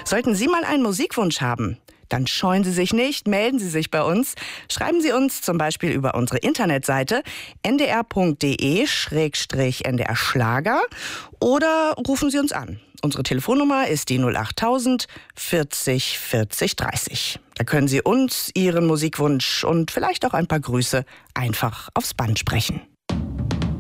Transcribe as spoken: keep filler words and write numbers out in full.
Sollten Sie mal einen Musikwunsch haben, dann scheuen Sie sich nicht, melden Sie sich bei uns. Schreiben Sie uns zum Beispiel über unsere Internetseite n d r punkt d e schrägstrich n d r Schlager oder rufen Sie uns an. Unsere Telefonnummer ist die null achttausend vierzig vierzig dreißig. Da können Sie uns Ihren Musikwunsch und vielleicht auch ein paar Grüße einfach aufs Band sprechen.